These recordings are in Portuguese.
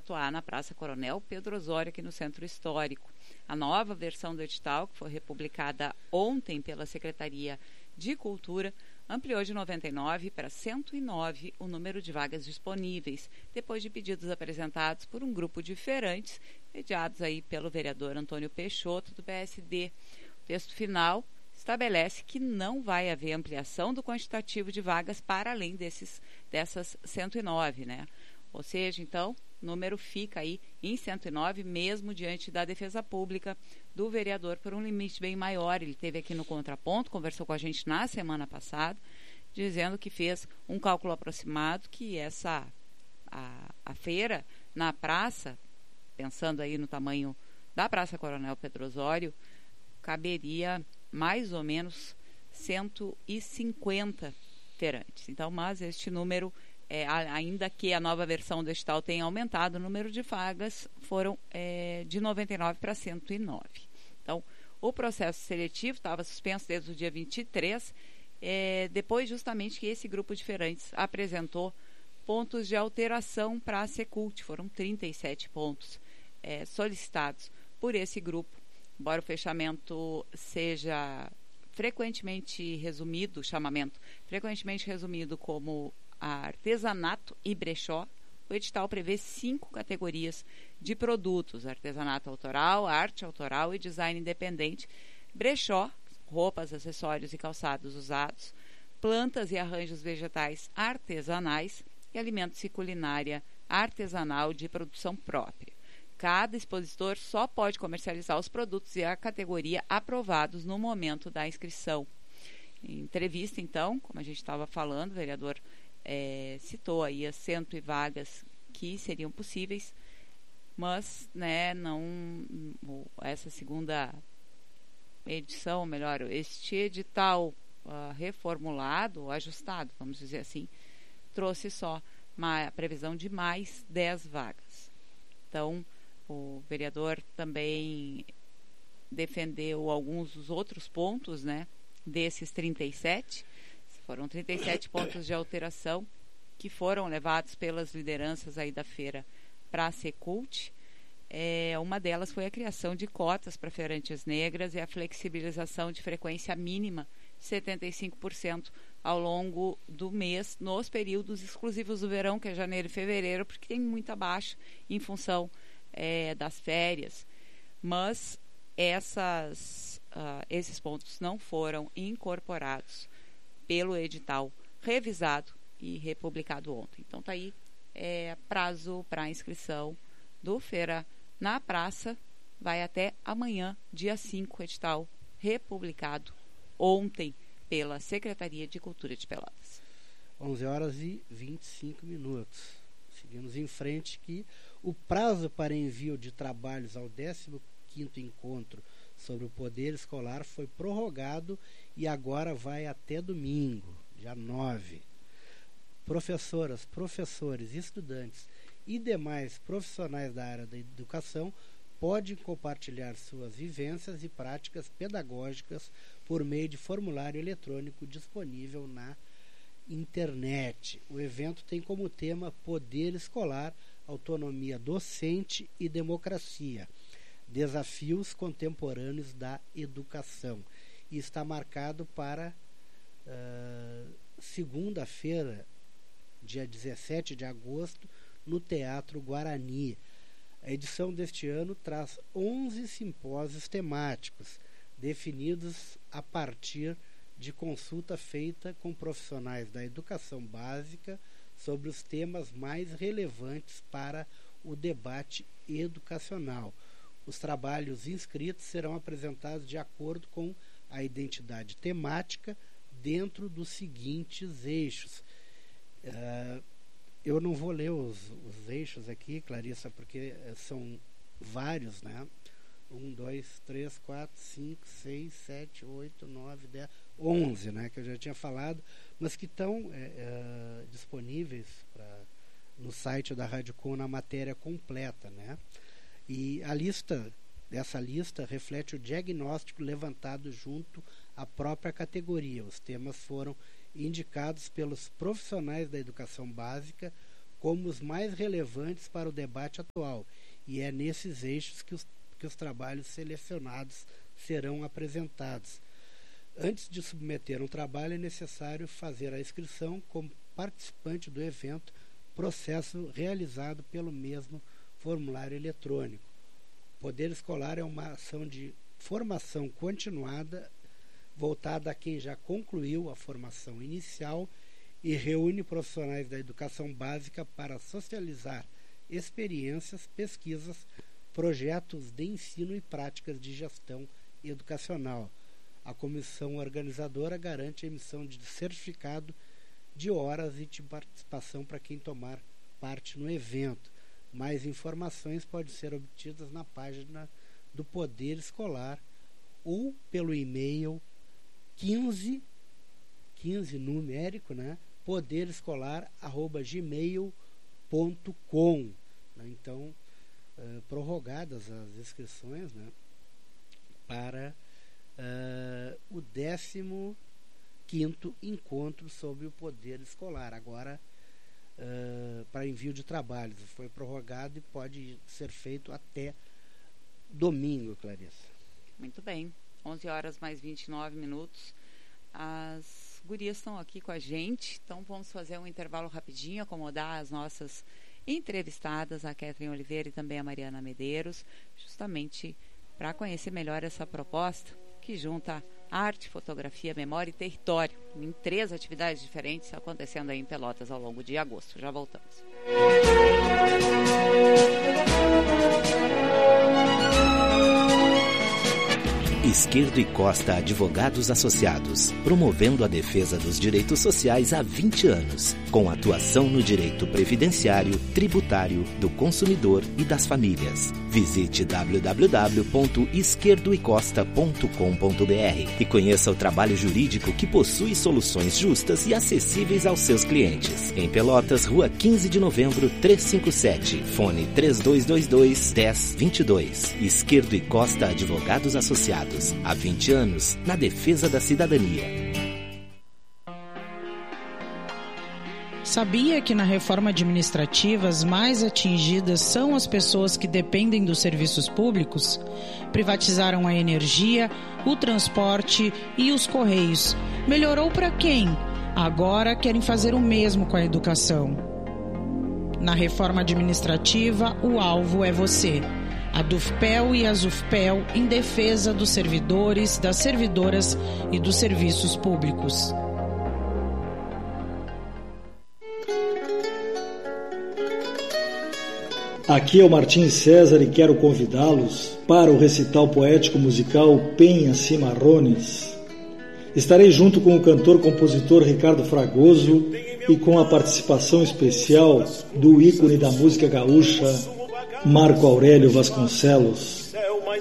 atuar na Praça Coronel Pedro Osório, aqui no Centro Histórico. A nova versão do edital, que foi republicada ontem pela Secretaria de Cultura, ampliou de 99 para 109 o número de vagas disponíveis, depois de pedidos apresentados por um grupo de feirantes, mediados aí pelo vereador Antônio Peixoto, do PSD. O texto final estabelece que não vai haver ampliação do quantitativo de vagas para além dessas 109, né? Ou seja, então, o número fica aí em 109, mesmo diante da defesa pública do vereador por um limite bem maior. Ele esteve aqui no Contraponto, conversou com a gente na semana passada, dizendo que fez um cálculo aproximado, que a feira na praça, pensando aí no tamanho da Praça Coronel Pedro Osório, caberia mais ou menos 150 feirantes. Então, mas este número, ainda que a nova versão do edital tenha aumentado, o número de vagas foram de 99 para 109. Então, o processo seletivo estava suspenso desde o dia 23, depois justamente que esse grupo de feirantes apresentou pontos de alteração para a Secult. Foram 37 pontos solicitados por esse grupo. Embora o fechamento seja frequentemente resumido, o chamamento frequentemente resumido como artesanato e brechó, o edital prevê 5 categorias de produtos: artesanato autoral, arte autoral e design independente, brechó, roupas, acessórios e calçados usados, plantas e arranjos vegetais artesanais e alimentos e culinária artesanal de produção própria. Cada expositor só pode comercializar os produtos e a categoria aprovados no momento da inscrição. Em entrevista, então, como a gente estava falando, o vereador citou aí as 100 vagas que seriam possíveis, mas essa segunda edição, ou melhor, este edital reformulado, ajustado, vamos dizer assim, trouxe só uma previsão de mais 10 vagas. Então, o vereador também defendeu alguns dos outros pontos, né, desses 37. Foram 37 pontos de alteração que foram levados pelas lideranças aí da feira para a Secult. Uma delas foi a criação de cotas para feirantes negras e a flexibilização de frequência mínima de 75% ao longo do mês, nos períodos exclusivos do verão, que é janeiro e fevereiro, porque tem muita baixa em função das férias. Mas esses pontos não foram incorporados pelo edital revisado e republicado ontem. Então está aí prazo para inscrição do Feira na Praça, vai até amanhã, dia 5, edital republicado ontem pela Secretaria de Cultura de Pelotas. 11h25. Seguimos em frente, que o prazo para envio de trabalhos ao 15º Encontro sobre o Poder Escolar foi prorrogado e agora vai até domingo, dia 9. Professoras, professores, estudantes e demais profissionais da área da educação podem compartilhar suas vivências e práticas pedagógicas por meio de formulário eletrônico disponível na internet. O evento tem como tema Poder Escolar, Autonomia Docente e Democracia, Desafios Contemporâneos da Educação, e está marcado para segunda-feira, dia 17 de agosto, no Teatro Guarani. A edição deste ano traz 11 simpósios temáticos, definidos a partir de consulta feita com profissionais da educação básica sobre os temas mais relevantes para o debate educacional. Os trabalhos inscritos serão apresentados de acordo com a identidade temática dentro dos seguintes eixos. Eu não vou ler os eixos aqui, Clarissa, porque são vários, né? 1, 2, 3, 4, 5, 6, 7, 8, 9, 10, 11, né? Que eu já tinha falado, mas que estão disponíveis no site da Rádio Com na matéria completa, né? E essa lista reflete o diagnóstico levantado junto à própria categoria. Os temas foram indicados pelos profissionais da educação básica como os mais relevantes para o debate atual, e é nesses eixos que os trabalhos selecionados serão apresentados. Antes de submeter um trabalho, é necessário fazer a inscrição como participante do evento, processo realizado pelo mesmo formulário eletrônico. O Poder Escolar é uma ação de formação continuada voltada a quem já concluiu a formação inicial e reúne profissionais da educação básica para socializar experiências, pesquisas, projetos de ensino e práticas de gestão educacional. A comissão organizadora garante a emissão de certificado de horas e de participação para quem tomar parte no evento. Mais informações podem ser obtidas na página do Poder Escolar ou pelo e-mail 15 numérico, né? poderescolar@gmail.com. Então, prorrogadas as inscrições, né, para o 15º encontro sobre o poder escolar. Agora, para envio de trabalhos, foi prorrogado e pode ser feito até domingo, Clarissa. Muito bem, 11 horas mais 29 minutos. As gurias estão aqui com a gente, então vamos fazer um intervalo rapidinho, acomodar as nossas entrevistadas, a Catherine Oliveira e também a Mariana Medeiros, justamente para conhecer melhor essa proposta que junta arte, fotografia, memória e território, em 3 atividades diferentes acontecendo aí em Pelotas ao longo de agosto. Já voltamos. Izquierdo e Costa Advogados Associados, promovendo a defesa dos direitos sociais há 20 anos, com atuação no direito previdenciário, tributário, do consumidor e das famílias. Visite www.izquierdoecosta.com.br e conheça o trabalho jurídico que possui soluções justas e acessíveis aos seus clientes. Em Pelotas, Rua 15 de Novembro, 357, fone 3222-1022. Izquierdo e Costa Advogados Associados. Há 20 anos, na defesa da cidadania. Sabia que na reforma administrativa as mais atingidas são as pessoas que dependem dos serviços públicos? Privatizaram a energia, o transporte e os correios. Melhorou para quem? Agora querem fazer o mesmo com a educação. Na reforma administrativa, o alvo é você. A Dufpel e a Zufpel em defesa dos servidores, das servidoras e dos serviços públicos. Aqui é o Martim César e quero convidá-los para o recital poético musical Penha Cimarrones. Estarei junto com o cantor-compositor Ricardo Fragoso e com a participação especial do ícone da música gaúcha, Marco Aurélio Vasconcelos.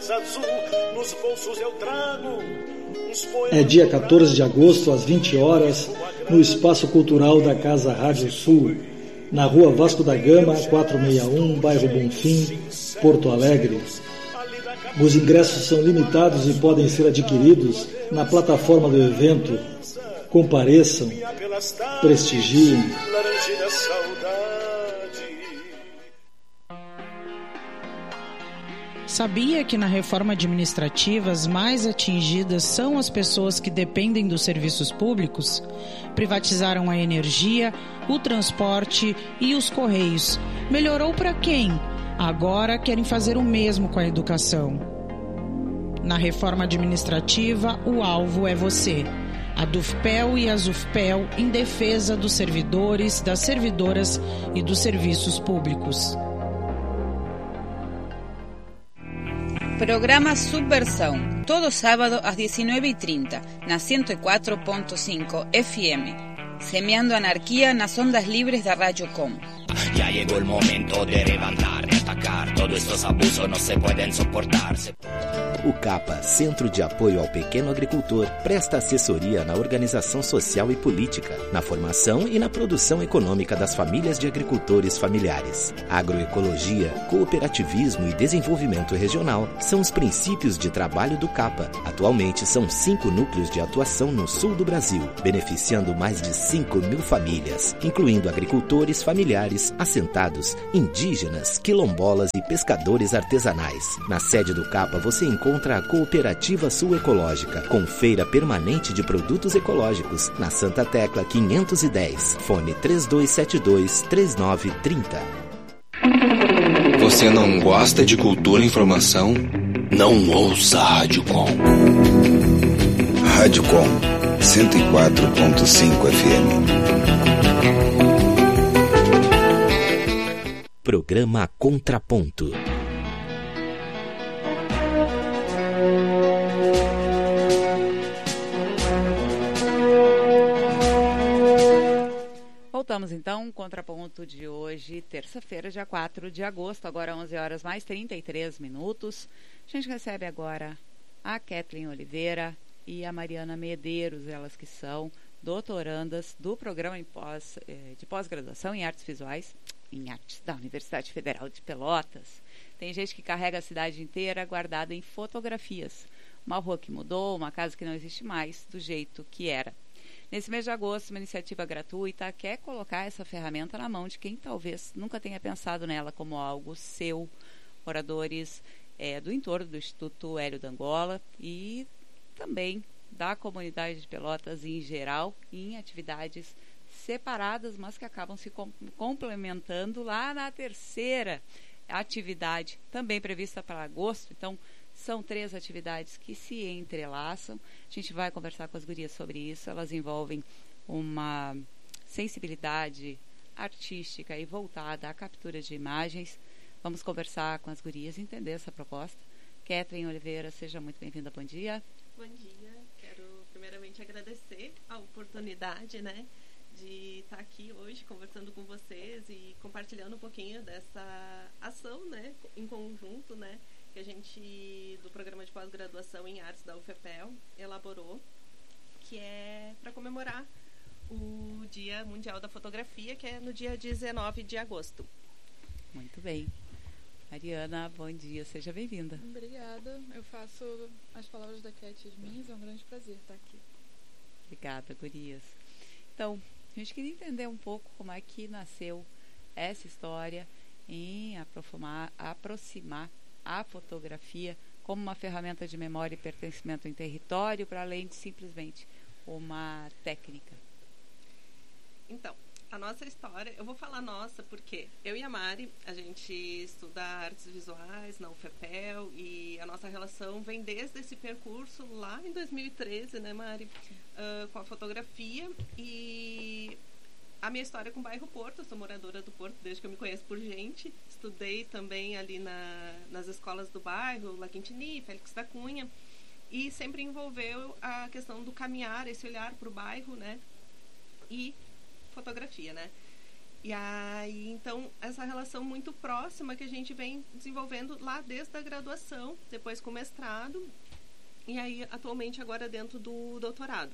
É dia 14 de agosto, às 20 horas, no Espaço Cultural da Casa Rádio Sul, na Rua Vasco da Gama, 461, bairro Bonfim, Porto Alegre. Os ingressos são limitados e podem ser adquiridos na plataforma do evento. Compareçam, prestigiem. Sabia que na reforma administrativa as mais atingidas são as pessoas que dependem dos serviços públicos? Privatizaram a energia, o transporte e os correios. Melhorou para quem? Agora querem fazer o mesmo com a educação. Na reforma administrativa, o alvo é você. A Dufpel e a Zufpel em defesa dos servidores, das servidoras e dos serviços públicos. Programa Subversão, todo sábado às 19h30, na 104.5 FM, semeando anarquía nas ondas libres da Rádio Com. Ya llegó el momento de levantar, de atacar, todos estos abusos no se pueden soportar. O CAPA, Centro de Apoio ao Pequeno Agricultor, presta assessoria na organização social e política, na formação e na produção econômica das famílias de agricultores familiares. Agroecologia, cooperativismo e desenvolvimento regional são os princípios de trabalho do CAPA. Atualmente são 5 núcleos de atuação no sul do Brasil, beneficiando mais de 5.000 famílias, incluindo agricultores familiares, assentados, indígenas, quilombolas e pescadores artesanais. Na sede do CAPA você encontra a Cooperativa Sul Ecológica, com feira permanente de produtos ecológicos, na Santa Tecla 510, fone 3272-3930. Você não gosta de cultura e informação? Não ouça a Rádio Com. Rádio Com, 104.5 FM. Programa Contraponto. Voltamos então, contraponto de hoje, terça-feira, dia 4 de agosto, agora 11 horas mais 33 minutos. A gente recebe agora a Kathleen Oliveira e a Mariana Medeiros, elas que são doutorandas do programa de pós-graduação em artes visuais, em artes da Universidade Federal de Pelotas. Tem gente que carrega a cidade inteira guardada em fotografias. Uma rua que mudou, uma casa que não existe mais, do jeito que era. Nesse mês de agosto, uma iniciativa gratuita quer colocar essa ferramenta na mão de quem talvez nunca tenha pensado nela como algo seu. Moradores do entorno do Instituto Hélio d'Angola e também da comunidade de Pelotas em geral, em atividades separadas, mas que acabam se complementando lá na terceira atividade, também prevista para agosto. Então, são 3 atividades que se entrelaçam. A gente vai conversar com as gurias sobre isso. Elas envolvem uma sensibilidade artística e voltada à captura de imagens. Vamos conversar com as gurias e entender essa proposta. Kathleen Oliveira, seja muito bem-vinda. Bom dia. Bom dia. Quero primeiramente agradecer a oportunidade, né, de estar aqui hoje conversando com vocês e compartilhando um pouquinho dessa ação, né, em conjunto, né, que a gente, do programa de pós-graduação em artes da UFPEL, elaborou, que é para comemorar o Dia Mundial da Fotografia, que é no dia 19 de agosto. Muito bem. Mariana, bom dia, seja bem-vinda. Obrigada, eu faço as palavras da Cat as minhas, é um grande prazer estar aqui. Obrigada, gurias. Então, a gente queria entender um pouco como é que nasceu essa história em aproximar a fotografia como uma ferramenta de memória e pertencimento em território, para além de simplesmente uma técnica. Então, a nossa história, eu vou falar nossa porque eu e a Mari, a gente estuda artes visuais na UFPEL e a nossa relação vem desde esse percurso lá em 2013, né, Mari? Com a fotografia. E a minha história com o bairro Porto, eu sou moradora do Porto desde que eu me conheço por gente. Estudei também ali nas escolas do bairro, La Quintini, Félix da Cunha. E sempre envolveu a questão do caminhar, esse olhar para o bairro, né? E fotografia, né? E aí, então, essa relação muito próxima que a gente vem desenvolvendo lá desde a graduação, depois com o mestrado, e aí, atualmente, agora dentro do doutorado.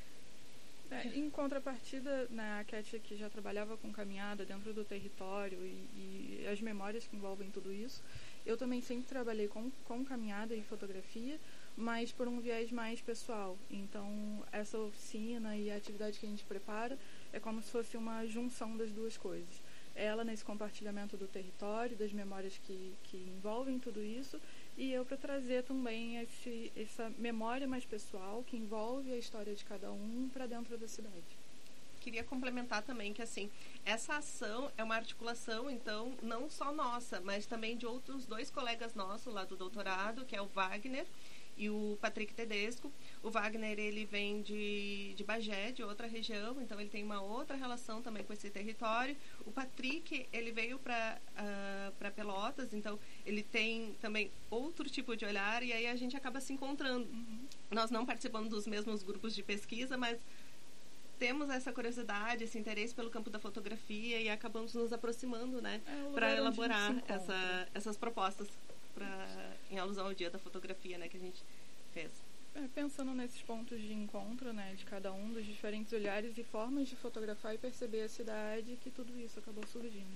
Em contrapartida, né, a Cat que já trabalhava com caminhada dentro do território e as memórias que envolvem tudo isso, eu também sempre trabalhei com caminhada e fotografia, mas por um viés mais pessoal. Então, essa oficina e a atividade que a gente prepara é como se fosse uma junção das duas coisas. Ela nesse compartilhamento do território, das memórias que envolvem tudo isso, e eu para trazer também essa memória mais pessoal que envolve a história de cada um para dentro da cidade. Queria complementar também que, assim, essa ação é uma articulação, então, não só nossa, mas também de outros 2 colegas nossos lá do doutorado, que é o Wagner e o Patrick Tedesco. O Wagner, ele vem de Bagé, de outra região, então ele tem uma outra relação também com esse território. O Patrick, ele veio para Pelotas, então ele tem também outro tipo de olhar, e aí a gente acaba se encontrando. Nós não participamos dos mesmos grupos de pesquisa, mas temos essa curiosidade, esse interesse pelo campo da fotografia e acabamos nos aproximando, né, para elaborar essas propostas. em alusão ao Dia da Fotografia, né, que a gente fez. Pensando nesses pontos de encontro, né, de cada um, dos diferentes olhares e formas de fotografar e perceber a cidade, que tudo isso acabou surgindo.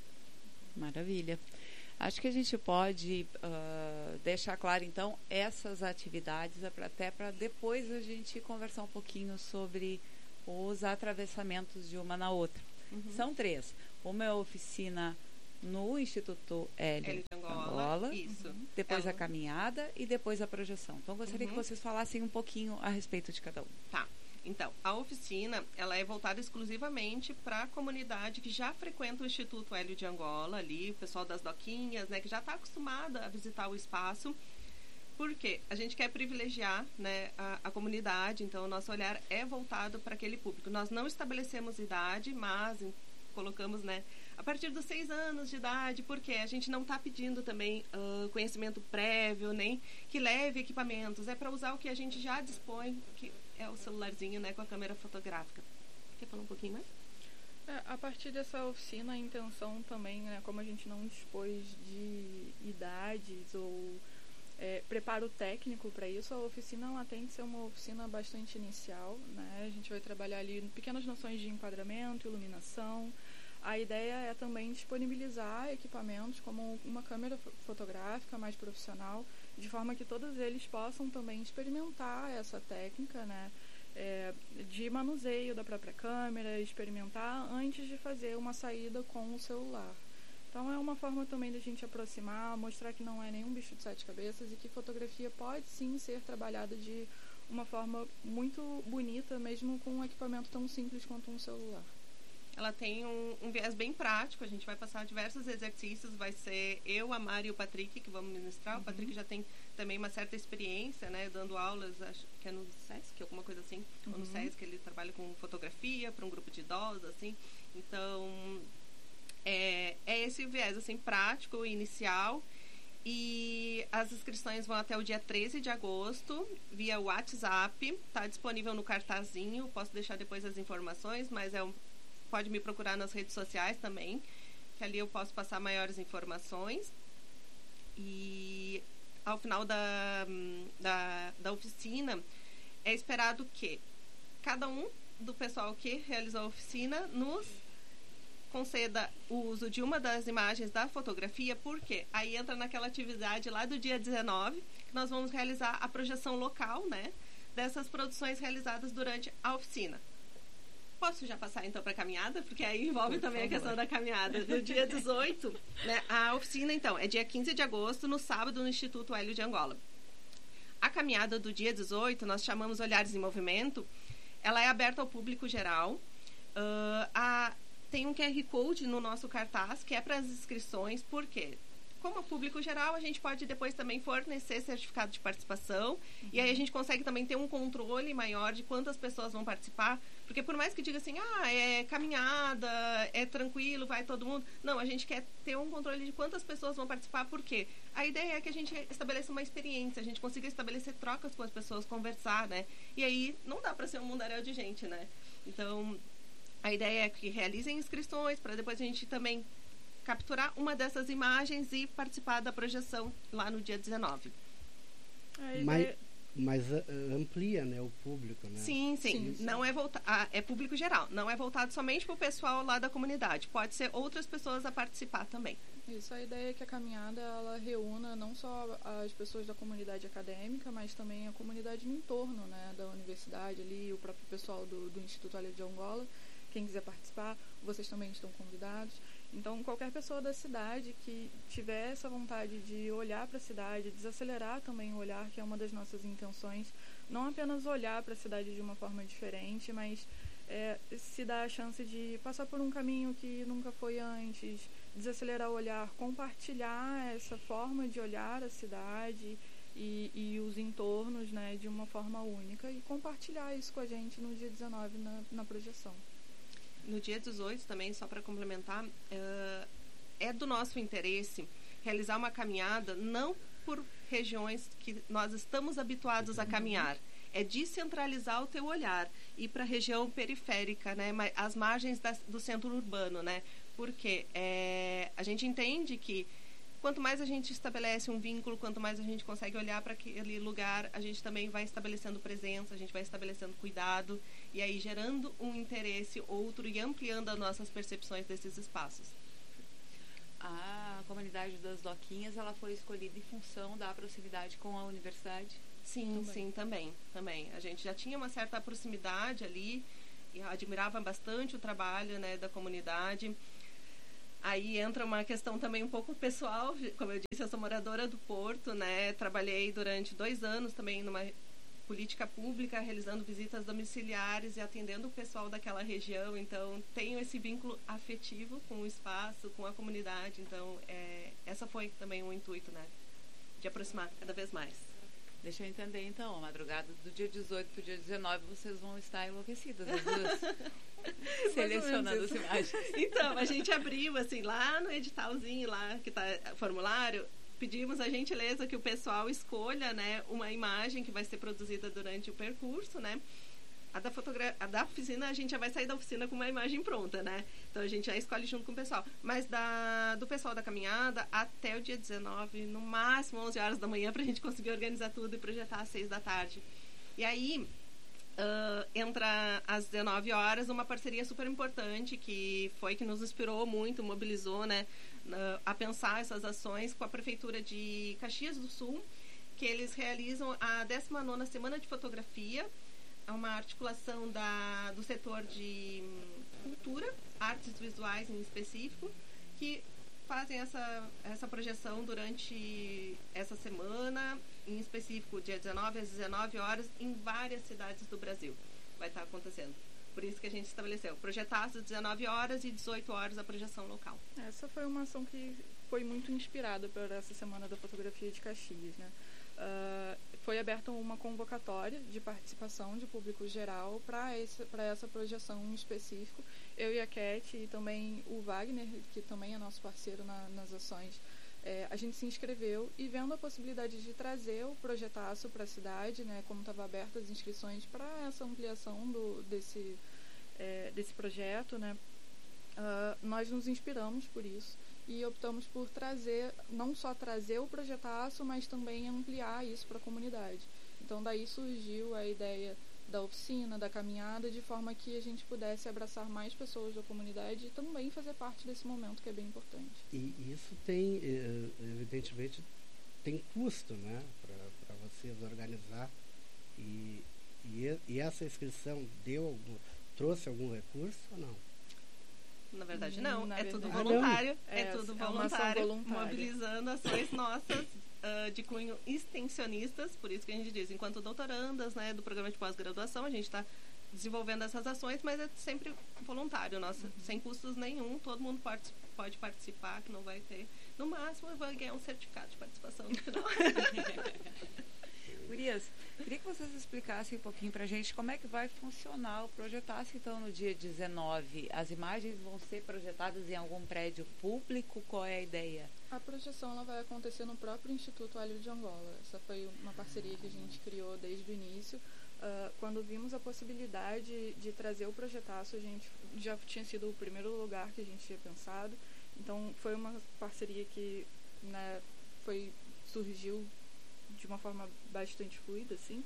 Maravilha. Acho que a gente pode deixar claro, então, essas atividades, até para depois a gente conversar um pouquinho sobre os atravessamentos de uma na outra. São 3. Uma é a oficina no Instituto Hélio de Angola, isso. Depois a caminhada e depois a projeção. Então, gostaria que vocês falassem um pouquinho a respeito de cada um. Tá. Então, a oficina, ela é voltada exclusivamente para a comunidade que já frequenta o Instituto Hélio de Angola, ali, o pessoal das doquinhas, né, que já está acostumada a visitar o espaço. Por quê? A gente quer privilegiar, né, a comunidade, então o nosso olhar é voltado para aquele público. Nós não estabelecemos idade, mas colocamos, né, a partir dos 6 anos de idade, porque a gente não está pedindo também conhecimento prévio, nem que leve equipamentos. É para usar o que a gente já dispõe, que é o celularzinho, né, com a câmera fotográfica. Quer falar um pouquinho mais? A partir dessa oficina, a intenção também, né, como a gente não dispôs de idades ou preparo técnico para isso, a oficina ela tem que ser uma oficina bastante inicial, né? A gente vai trabalhar ali pequenas noções de enquadramento, iluminação. A ideia é também disponibilizar equipamentos como uma câmera fotográfica mais profissional, de forma que todos eles possam também experimentar essa técnica, né, de manuseio da própria câmera, experimentar antes de fazer uma saída com o celular. Então é uma forma também da gente aproximar, mostrar que não é nenhum bicho de 7 cabeças e que fotografia pode sim ser trabalhada de uma forma muito bonita, mesmo com um equipamento tão simples quanto um celular. Ela tem um viés bem prático, a gente vai passar diversos exercícios, vai ser eu, a Mari e o Patrick que vamos ministrar. O Patrick já tem também uma certa experiência, né, dando aulas, acho que é no SESC, alguma coisa assim, ou no SESC, ele trabalha com fotografia para um grupo de idosos, assim. Então, é esse viés, assim, prático, inicial. E as inscrições vão até o dia 13 de agosto, via WhatsApp, está disponível no cartazinho, posso deixar depois as informações, mas pode me procurar nas redes sociais também, que ali eu posso passar maiores informações. E ao final da oficina, é esperado que cada um do pessoal que realizou a oficina nos conceda o uso de uma das imagens da fotografia, porque aí entra naquela atividade lá do dia 19, que nós vamos realizar a projeção local, né, dessas produções realizadas durante a oficina. Posso já passar então para a caminhada? Porque aí envolve também a questão da caminhada. No dia 18, né, a oficina então é dia 15 de agosto, no sábado, no Instituto Hélio de Angola. A caminhada do dia 18, nós chamamos Olhares em Movimento, ela é aberta ao público geral. Tem um QR Code no nosso cartaz, que é para as inscrições, porque, como público geral, a gente pode depois também fornecer certificado de participação, e aí a gente consegue também ter um controle maior de quantas pessoas vão participar, porque por mais que diga assim, é caminhada, é tranquilo, vai todo mundo, não, a gente quer ter um controle de quantas pessoas vão participar, porque a ideia é que a gente estabeleça uma experiência, a gente consiga estabelecer trocas com as pessoas, conversar, né, e aí não dá para ser um mundaréu de gente, né, então a ideia é que realizem inscrições para depois a gente também capturar uma dessas imagens e participar da projeção lá no dia 19. Mas amplia, né, o público, né? Sim. Não é é público geral, não é voltado somente para o pessoal lá da comunidade. Pode ser outras pessoas a participar também. Isso, a ideia é que a caminhada ela reúna não só as pessoas da comunidade acadêmica, mas também a comunidade no entorno, né, da universidade ali, o próprio pessoal do Instituto Hélio de Angola. Quem quiser participar, vocês também estão convidados. Então, qualquer pessoa da cidade que tiver essa vontade de olhar para a cidade, desacelerar também o olhar, que é uma das nossas intenções, não apenas olhar para a cidade de uma forma diferente, mas se dar a chance de passar por um caminho que nunca foi antes, desacelerar o olhar, compartilhar essa forma de olhar a cidade e os entornos, né, de uma forma única, e compartilhar isso com a gente no dia 19 na projeção. No dia 18 também, só para complementar, é do nosso interesse realizar uma caminhada não por regiões que nós estamos habituados a caminhar. É descentralizar o teu olhar, ir para a região periférica, né, as margens do centro urbano, né, porque a gente entende que quanto mais a gente estabelece um vínculo, quanto mais a gente consegue olhar para aquele lugar, a gente também vai estabelecendo presença, a gente vai estabelecendo cuidado, e aí gerando um interesse outro e ampliando as nossas percepções desses espaços. A comunidade das Doquinhas, ela foi escolhida em função da proximidade com a universidade? Sim, também. A gente já tinha uma certa proximidade ali, e admirava bastante o trabalho, né, da comunidade. Aí entra uma questão também um pouco pessoal, como eu disse, eu sou moradora do Porto, né, trabalhei durante 2 anos também numa política pública, realizando visitas domiciliares e atendendo o pessoal daquela região, então tenho esse vínculo afetivo com o espaço, com a comunidade, então essa foi também um intuito, né, de aproximar cada vez mais. Deixa eu entender então, a madrugada do dia 18 para o dia 19 vocês vão estar enlouquecidas, as duas, selecionando as imagens. Então, a gente abriu assim, lá no editalzinho, lá que está formulário, pedimos a gentileza que o pessoal escolha, né, uma imagem que vai ser produzida durante o percurso, né. A da oficina, a gente já vai sair da oficina com uma imagem pronta, né? Então, a gente já escolhe junto com o pessoal. Mas do pessoal da caminhada, até o dia 19, no máximo 11 horas da manhã, para a gente conseguir organizar tudo e projetar às 6 da tarde. E aí, entra às 19 horas uma parceria super importante, que nos inspirou muito, mobilizou, né, a pensar essas ações com a Prefeitura de Caxias do Sul, que eles realizam a 19ª Semana de Fotografia, uma articulação do setor de cultura, artes visuais em específico, que fazem essa projeção durante essa semana, em específico, dia 19 às 19 horas, em várias cidades do Brasil. Vai estar acontecendo. Por isso que a gente estabeleceu projetar às 19 horas e 18 horas a projeção local. Essa foi uma ação que foi muito inspirada por essa Semana da Fotografia de Caxias, né? Foi aberta uma convocatória de participação de público geral para essa projeção em específico. Eu e a Cat e também o Wagner, que também é nosso parceiro nas ações, a gente se inscreveu e vendo a possibilidade de trazer o projetaço para a cidade, né, como estava aberta as inscrições para essa ampliação desse projeto, né, nós nos inspiramos por isso. E optamos por não só trazer o projetaço, mas também ampliar isso para a comunidade. Então, daí surgiu a ideia da oficina, da caminhada, de forma que a gente pudesse abraçar mais pessoas da comunidade e também fazer parte desse momento que é bem importante. E isso tem, evidentemente, tem custo, né, para vocês organizar. E essa inscrição trouxe algum recurso ou não? Na verdade, não. É tudo voluntário. É tudo voluntário, mobilizando ações nossas de cunho extensionistas. Por isso que a gente diz, enquanto doutorandas, né, do programa de pós-graduação, a gente está desenvolvendo essas ações, mas é sempre voluntário, sem custos nenhum. Todo mundo pode participar, que não vai ter. No máximo, eu vou ganhar um certificado de participação no final. Gurias, queria que vocês explicassem um pouquinho para a gente como é que vai funcionar o projetaço, então, no dia 19. As imagens vão ser projetadas em algum prédio público? Qual é a ideia? A projeção ela vai acontecer no próprio Instituto Hélio de Angola. Essa foi uma parceria que a gente criou desde o início. Quando vimos a possibilidade de trazer o projetaço, a gente já tinha sido o primeiro lugar que a gente tinha pensado. Então, foi uma parceria que, né, surgiu de uma forma bastante fluida, assim.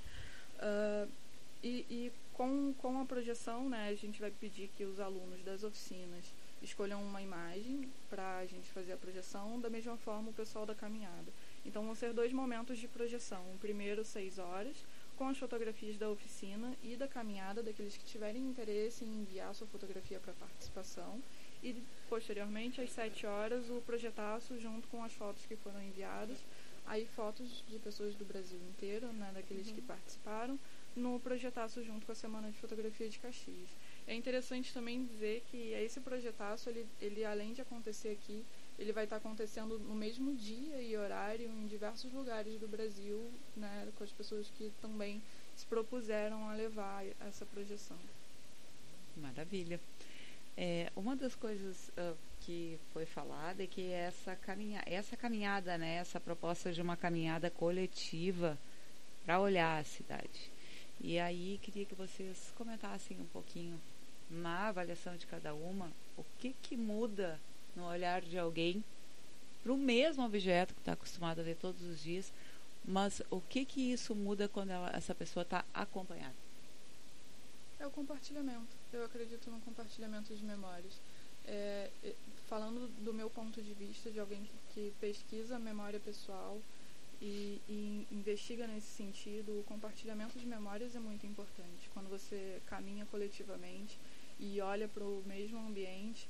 E com a projeção, né, a gente vai pedir que os alunos das oficinas escolham uma imagem para a gente fazer a projeção, da mesma forma o pessoal da caminhada. Então, vão ser 2 momentos de projeção. O primeiro, 6 horas, com as fotografias da oficina e da caminhada, daqueles que tiverem interesse em enviar sua fotografia para participação. E, posteriormente, às 7 horas, o projetaço junto com as fotos que foram enviadas. Aí fotos de pessoas do Brasil inteiro, né, daqueles que participaram, no projetaço junto com a Semana de Fotografia de Caxias. É interessante também dizer que esse projetaço, ele além de acontecer aqui, ele vai estar acontecendo no mesmo dia e horário em diversos lugares do Brasil, né, com as pessoas que também se propuseram a levar essa projeção. Maravilha. Uma das coisas que foi falada é que essa caminhada, né, essa proposta de uma caminhada coletiva para olhar a cidade. E aí queria que vocês comentassem um pouquinho na avaliação de cada uma o que muda no olhar de alguém para o mesmo objeto que está acostumado a ver todos os dias, mas o que isso muda quando essa pessoa está acompanhada? É o compartilhamento. Eu acredito no compartilhamento de memórias. Falando do meu ponto de vista, de alguém que pesquisa a memória pessoal e investiga nesse sentido, o compartilhamento de memórias é muito importante. Quando você caminha coletivamente e olha para o mesmo ambiente,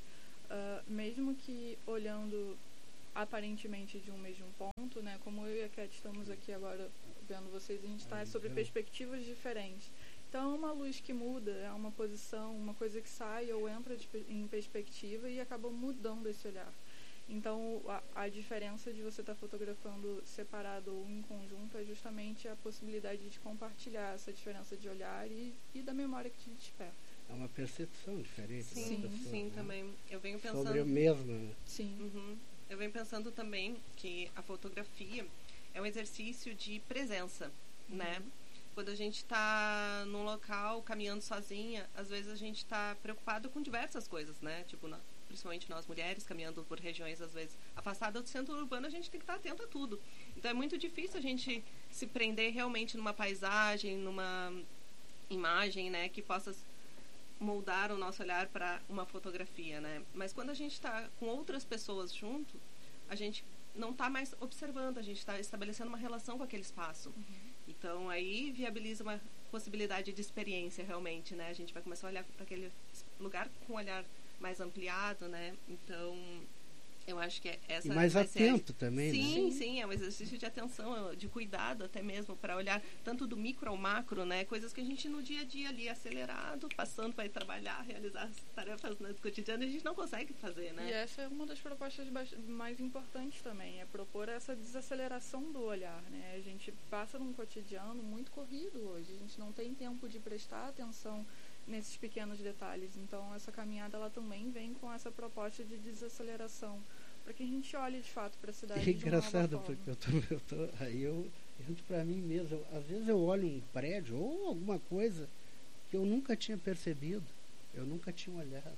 mesmo que olhando aparentemente de um mesmo ponto, né? Como eu e a Cat estamos aqui agora vendo vocês, a gente está sobre perspectivas diferentes. Então é uma luz que muda, é uma posição, uma coisa que sai ou entra em perspectiva e acaba mudando esse olhar. Então a diferença de você estar fotografando separado ou em conjunto é justamente a possibilidade de compartilhar essa diferença de olhar e da memória que te desperta. É uma percepção diferente. Sim, pessoa, sim, né? também. Eu venho pensando... Sobre o mesmo. Sim. Uhum. Eu venho pensando também que a fotografia é um exercício de presença, né? Quando a gente está num local caminhando sozinha, às vezes a gente está preocupado com diversas coisas, né? Tipo, principalmente nós mulheres, caminhando por regiões, às vezes, afastadas do centro urbano, a gente tem que estar atento a tudo. Então, é muito difícil a gente se prender realmente numa paisagem, numa imagem, né? Que possa moldar o nosso olhar para uma fotografia, né? Mas quando a gente está com outras pessoas junto, a gente não está mais observando, a gente está estabelecendo uma relação com aquele espaço. Então, aí viabiliza uma possibilidade de experiência, realmente, né? A gente vai começar a olhar para aquele lugar com um olhar mais ampliado, né? Então, eu acho que essa... E mais atento também, sim, né? Sim, é um exercício de atenção, de cuidado até mesmo, para olhar tanto do micro ao macro, né? Coisas que a gente no dia a dia ali, acelerado, passando para ir trabalhar, realizar as tarefas, né, do cotidiano, a gente não consegue fazer, né? E essa é uma das propostas mais importantes também, é propor essa desaceleração do olhar, né? A gente passa num cotidiano muito corrido hoje, a gente não tem tempo de prestar atenção nesses pequenos detalhes. Então, essa caminhada ela também vem com essa proposta de desaceleração, para que a gente olhe de fato para a cidade de uma nova forma. Engraçado, porque aí eu entro para mim mesmo. Às vezes eu olho um prédio ou alguma coisa que eu nunca tinha percebido, eu nunca tinha olhado,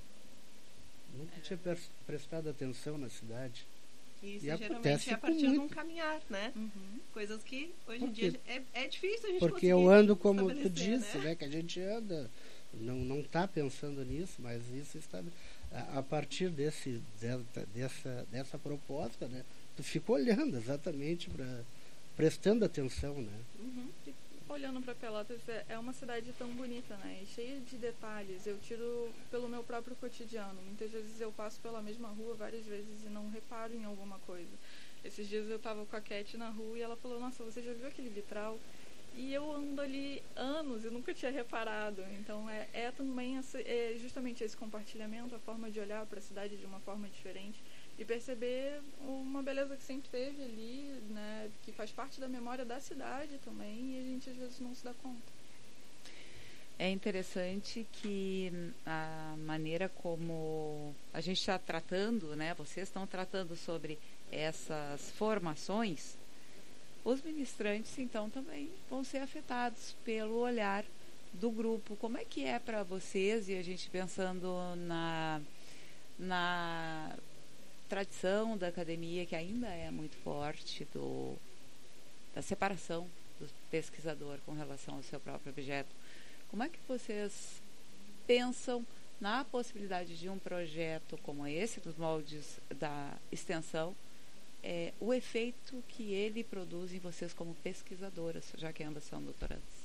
nunca tinha prestado atenção na cidade. Isso e geralmente é a partir de um caminhar, né? Coisas que hoje em dia é difícil a gente porque eu ando como tu disse, né? Que a gente anda, não está pensando nisso, mas isso está a partir dessa proposta, né? Tu fica olhando exatamente prestando atenção, né? Olhando para Pelotas, é uma cidade tão bonita, né? E cheia de detalhes. Eu tiro pelo meu próprio cotidiano. Muitas vezes eu passo pela mesma rua várias vezes e não reparo em alguma coisa. Esses dias eu estava com a Cat na rua e ela falou: nossa, você já viu aquele vitral? E eu ando ali anos e nunca tinha reparado. Então também justamente esse compartilhamento, a forma de olhar para a cidade de uma forma diferente e perceber uma beleza que sempre teve ali, né, que faz parte da memória da cidade também, e a gente às vezes não se dá conta. É interessante que a maneira como a gente está tratando, né, vocês estão tratando sobre essas formações, os ministrantes então também vão ser afetados pelo olhar do grupo. Como é que é para vocês, e a gente pensando na tradição da academia, que ainda é muito forte, da separação do pesquisador com relação ao seu próprio objeto. Como é que vocês pensam na possibilidade de um projeto como esse, dos moldes da extensão, o efeito que ele produz em vocês como pesquisadoras, já que ambas são doutorandas?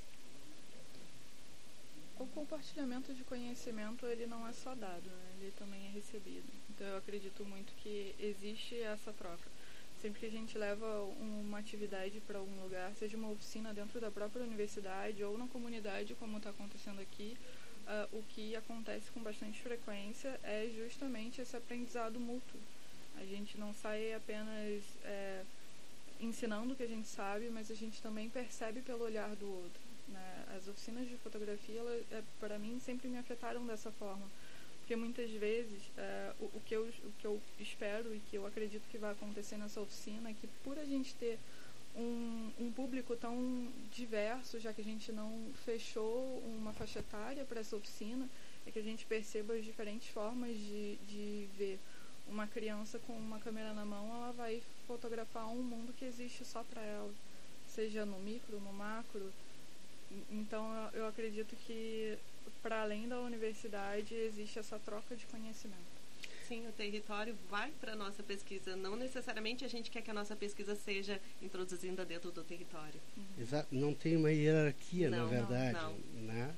O compartilhamento de conhecimento, ele não é só dado, né? Ele também é recebido. Então, eu acredito muito que existe essa troca. Sempre que a gente leva uma atividade para algum lugar, seja uma oficina dentro da própria universidade ou na comunidade, como está acontecendo aqui, o que acontece com bastante frequência é justamente esse aprendizado mútuo. A gente não sai apenas ensinando o que a gente sabe, mas a gente também percebe pelo olhar do outro. Né? As oficinas de fotografia, para mim, sempre me afetaram dessa forma. Porque muitas vezes, o que eu espero e que eu acredito que vai acontecer nessa oficina é que, por a gente ter um público tão diverso, já que a gente não fechou uma faixa etária para essa oficina, é que a gente perceba as diferentes formas de ver uma criança com uma câmera na mão, ela vai fotografar um mundo que existe só para ela, seja no micro, no macro. Então eu acredito que para além da universidade existe essa troca de conhecimento. Sim, o território vai para a nossa pesquisa. Não necessariamente a gente quer que a nossa pesquisa seja introduzida dentro do território. Exato. Não tem uma hierarquia, Não, na verdade. não. Né?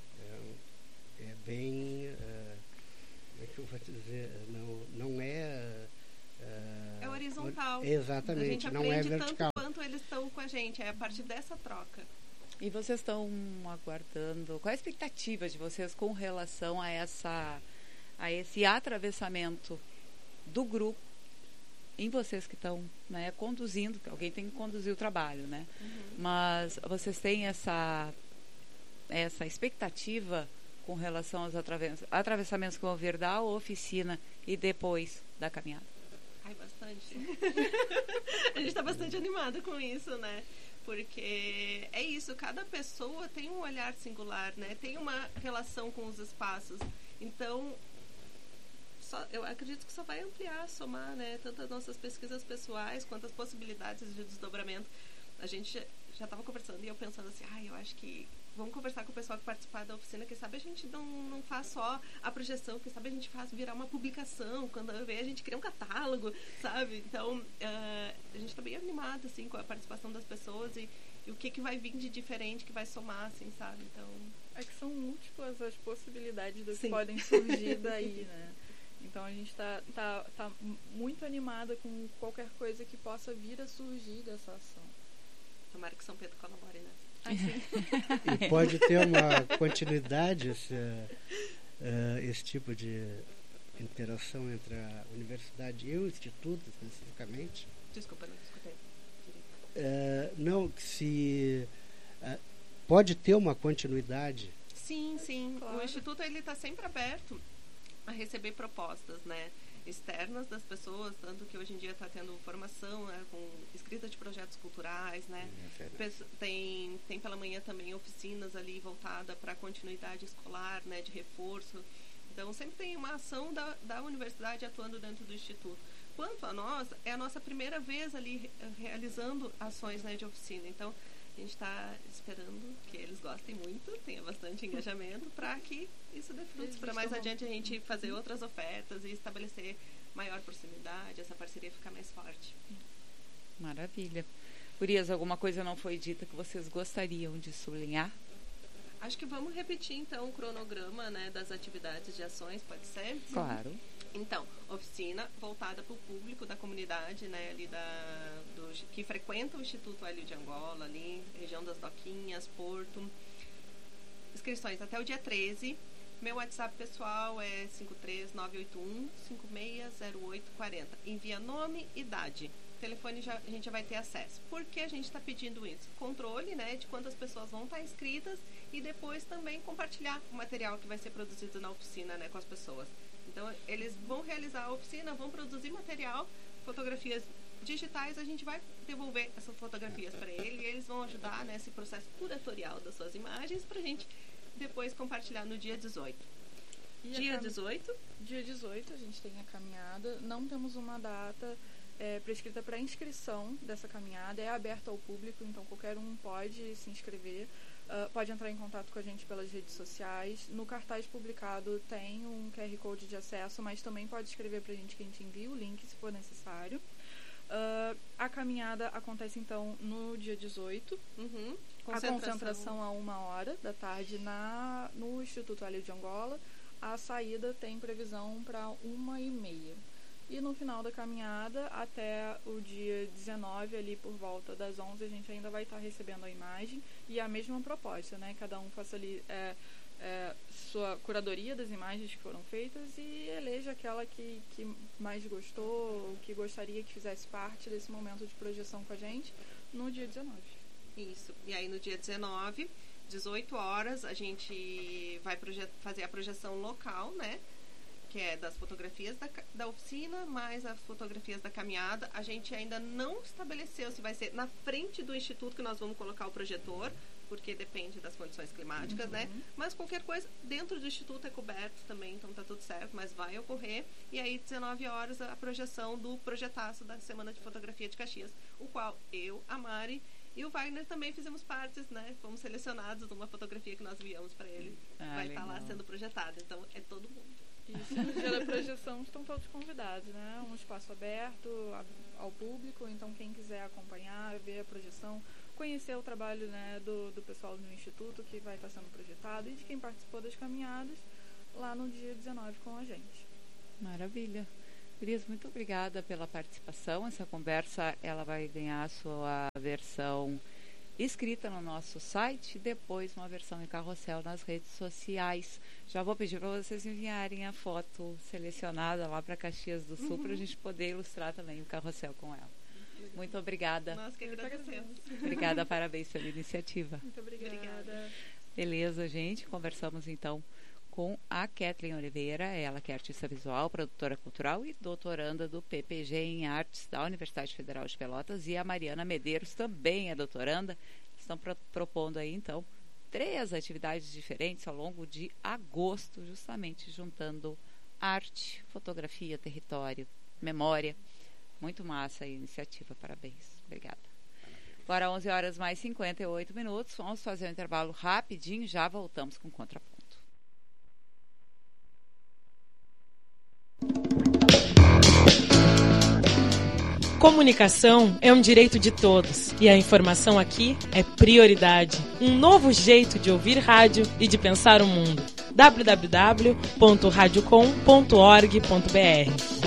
É bem... como é que eu vou dizer? Não é... é horizontal. Exatamente, a gente não é aprende vertical. tanto quanto eles estão com a gente. É a partir dessa troca. E vocês estão aguardando... Qual é a expectativa de vocês com relação a esse atravessamento do grupo em vocês que estão, né, conduzindo, porque alguém tem que conduzir o trabalho, né? Mas vocês têm essa expectativa com relação aos atravessamentos que vão vir da oficina e depois da caminhada? Ai, bastante. A gente está bastante animada com isso, né? Porque é isso, cada pessoa tem um olhar singular, né? Tem uma relação com os espaços. Então, eu acredito que só vai ampliar, somar, né? Tanto as nossas pesquisas pessoais quanto as possibilidades de desdobramento. A gente já estava conversando e eu pensando assim, eu acho que vamos conversar com o pessoal que participar da oficina, quem sabe a gente não faz só a projeção, quem sabe a gente faz virar uma publicação, quando a gente cria um catálogo, sabe? Então, a gente está bem animado, assim, com a participação das pessoas e o que vai vir de diferente, que vai somar, assim, sabe? Então... É que são múltiplas as possibilidades do que Sim. podem surgir daí, né? Então a gente está muito animada com qualquer coisa que possa vir a surgir dessa ação. Tomara que São Pedro colabore, né? E pode ter uma continuidade esse tipo de interação entre a universidade e o instituto, especificamente? Desculpa, não escutei. Pode ter uma continuidade? Sim. Claro. O instituto ele está sempre aberto a receber propostas, né, externas das pessoas, tanto que hoje em dia está tendo formação, né, com escrita de projetos culturais, né, tem pela manhã também oficinas ali voltada para a continuidade escolar, né, de reforço. Então sempre tem uma ação da universidade atuando dentro do instituto. Quanto a nós, é a nossa primeira vez ali realizando ações, né, de oficina. Então a gente está esperando que eles gostem muito, tenha bastante engajamento, para que isso dê frutos, para mais adiante a gente fazer outras ofertas e estabelecer maior proximidade, essa parceria ficar mais forte. Maravilha. Gurias, alguma coisa não foi dita que vocês gostariam de sublinhar? Acho que vamos repetir então o cronograma, né, das atividades de ações, pode ser? Claro. Então, oficina voltada para o público da comunidade, né, ali que frequenta o Instituto Hélio de Angola, ali, região das Doquinhas, Porto. Inscrições até o dia 13. Meu WhatsApp pessoal é 53981-560840. Envia nome e idade. Telefone a gente já vai ter acesso. Por que a gente está pedindo isso? Controle, né, de quantas pessoas vão estar inscritas e depois também compartilhar o material que vai ser produzido na oficina, né, com as pessoas. Então, eles vão realizar a oficina, vão produzir material, fotografias digitais, a gente vai devolver essas fotografias para ele e eles vão ajudar nesse processo curatorial das suas imagens para a gente depois compartilhar no dia 18. Dia 18? Dia 18 a gente tem a caminhada, não temos uma data prescrita para inscrição dessa caminhada, é aberta ao público, então qualquer um pode se inscrever. Pode entrar em contato com a gente pelas redes sociais. No cartaz publicado tem um QR Code de acesso, mas também pode escrever para a gente que a gente envia o link se for necessário. A caminhada acontece então no dia 18. A concentração a 13h no Instituto Hélio de Angola. A saída tem previsão para 1h30. E no final da caminhada, até o dia 19, ali por volta das 11, a gente ainda vai estar recebendo a imagem e a mesma proposta, né? Cada um faça ali sua curadoria das imagens que foram feitas e eleja aquela que mais gostou, ou que gostaria que fizesse parte desse momento de projeção com a gente no dia 19. Isso. E aí no dia 19, 18 horas, a gente vai fazer a projeção local, né? que é das fotografias da oficina, mais as fotografias da caminhada. A gente ainda não estabeleceu se vai ser na frente do Instituto que nós vamos colocar o projetor, porque depende das condições climáticas, né? Mas qualquer coisa dentro do Instituto é coberto também, então tá tudo certo, mas vai ocorrer. E aí, 19 horas, a projeção do projetaço da Semana de Fotografia de Caxias, o qual eu, a Mari e o Wagner também fizemos partes, né? Fomos selecionados numa fotografia que nós enviamos para ele. Vai estar lá sendo projetada, então é todo mundo. Isso, no dia da projeção estão todos convidados, né? Um espaço aberto ao público, então quem quiser acompanhar, ver a projeção, conhecer o trabalho, né, do pessoal do Instituto que vai estar sendo projetado e de quem participou das caminhadas lá no dia 19 com a gente. Maravilha. Gurias, muito obrigada pela participação. Essa conversa ela vai ganhar a sua versão escrita no nosso site e depois uma versão em carrossel nas redes sociais. Já vou pedir para vocês enviarem a foto selecionada lá para Caxias do Sul para a gente poder ilustrar também o carrossel com ela. Muito obrigada. Nós que agradecemos. Obrigada, parabéns pela iniciativa. Muito obrigada. Beleza, gente. Conversamos então com a Kathleen Oliveira, ela que é artista visual, produtora cultural e doutoranda do PPG em Artes da Universidade Federal de Pelotas, e a Mariana Medeiros também é doutoranda. Estão propondo aí então 3 atividades diferentes ao longo de agosto, justamente juntando arte, fotografia, território, memória. Muito massa a iniciativa, parabéns. Obrigada. Agora 11 horas mais 58 minutos, vamos fazer um intervalo rapidinho, já voltamos com Contraponto. Comunicação é um direito de todos e a informação aqui é prioridade. Um novo jeito de ouvir rádio e de pensar o mundo. www.radiocom.org.br.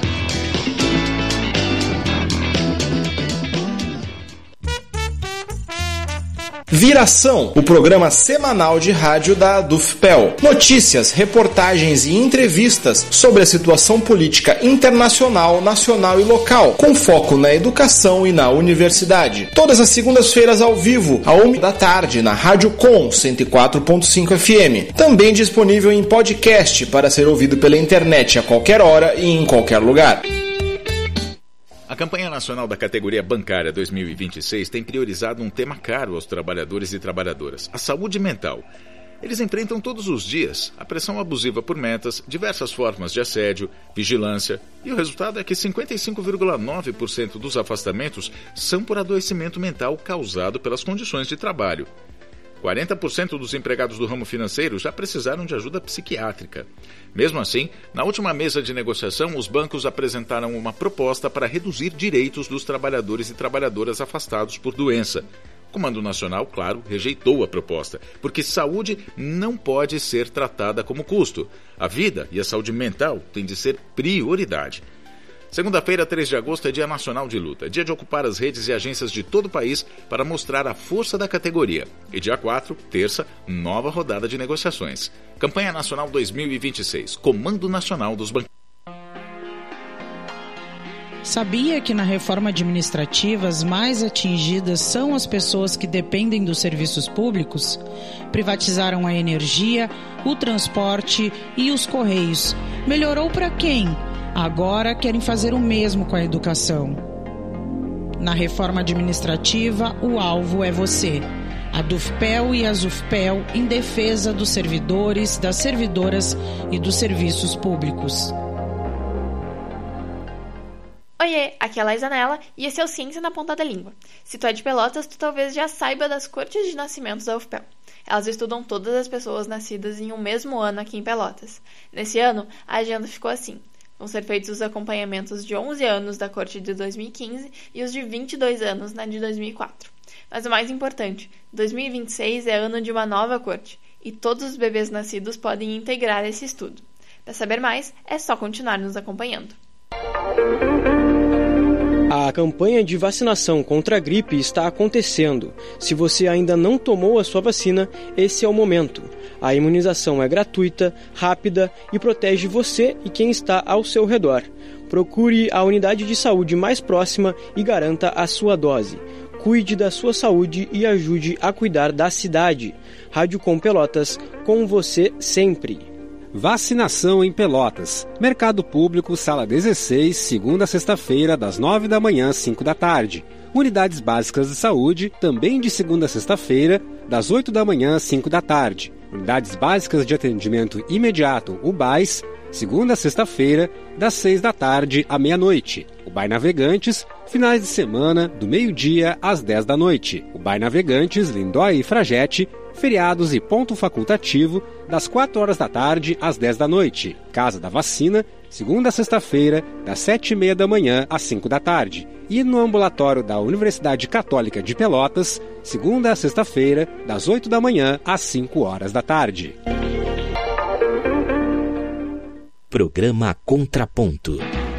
Viração, o programa semanal de rádio da DUFPEL. Notícias, reportagens e entrevistas sobre a situação política internacional, nacional e local, com foco na educação e na universidade. Todas as segundas-feiras ao vivo, à 13h, na Rádio Com 104.5 FM. Também disponível em podcast para ser ouvido pela internet a qualquer hora e em qualquer lugar. A campanha nacional da categoria bancária 2026 tem priorizado um tema caro aos trabalhadores e trabalhadoras: a saúde mental. Eles enfrentam todos os dias a pressão abusiva por metas, diversas formas de assédio, vigilância, e o resultado é que 55,9% dos afastamentos são por adoecimento mental causado pelas condições de trabalho. 40% dos empregados do ramo financeiro já precisaram de ajuda psiquiátrica. Mesmo assim, na última mesa de negociação, os bancos apresentaram uma proposta para reduzir direitos dos trabalhadores e trabalhadoras afastados por doença. O Comando Nacional, claro, rejeitou a proposta, porque saúde não pode ser tratada como custo. A vida e a saúde mental têm de ser prioridade. Segunda-feira, 3 de agosto, é Dia Nacional de Luta, dia de ocupar as redes e agências de todo o país para mostrar a força da categoria. E dia 4, terça, nova rodada de negociações. Campanha Nacional 2026, Comando Nacional dos Bancos. Sabia que na reforma administrativa as mais atingidas são as pessoas que dependem dos serviços públicos? Privatizaram a energia, o transporte e os correios. Melhorou para quem? Agora querem fazer o mesmo com a educação. Na reforma administrativa, o alvo é você. A DUFPEL e a ZUFPEL em defesa dos servidores, das servidoras e dos serviços públicos. Oiê, aqui é a Laizanella e esse é o Ciência na Ponta da Língua. Se tu é de Pelotas, tu talvez já saiba das cortes de nascimentos da UFPEL. Elas estudam todas as pessoas nascidas em um mesmo ano aqui em Pelotas. Nesse ano, a agenda ficou assim. Vão ser feitos os acompanhamentos de 11 anos da corte de 2015 e os de 22 anos na de 2004. Mas o mais importante, 2026 é ano de uma nova corte e todos os bebês nascidos podem integrar esse estudo. Para saber mais, é só continuar nos acompanhando. A campanha de vacinação contra a gripe está acontecendo. Se você ainda não tomou a sua vacina, esse é o momento. A imunização é gratuita, rápida e protege você e quem está ao seu redor. Procure a unidade de saúde mais próxima e garanta a sua dose. Cuide da sua saúde e ajude a cuidar da cidade. Rádio Com Pelotas, com você sempre. Vacinação em Pelotas. Mercado Público, Sala 16, segunda a sexta-feira, das 9 da manhã às 5 da tarde. Unidades Básicas de Saúde, também de segunda a sexta-feira, das 8 da manhã às 5 da tarde. Unidades Básicas de Atendimento Imediato, UBAIS, segunda a sexta-feira, das 6 da tarde à meia-noite. UBAI Navegantes, finais de semana, do meio-dia às 10 da noite. UBAI Navegantes, Lindóia e Fragete, feriados e ponto facultativo, das 4 horas da tarde às 10 da noite. Casa da Vacina, segunda a sexta-feira, das 7h30 da manhã às 5 da tarde. E no ambulatório da Universidade Católica de Pelotas, segunda a sexta-feira, das 8 da manhã às 5 horas da tarde. Programa Contraponto.